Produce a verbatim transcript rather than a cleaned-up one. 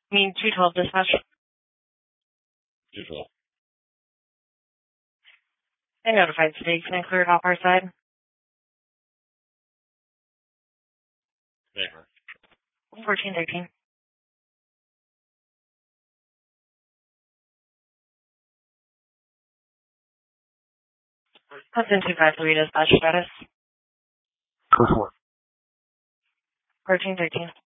I mean, two twelve dispatch. two twelve. I notified stakes and cleared off our side. Paper. fourteen thirteen. Hudson two five three dispatch status. Code four. fourteen thirteen.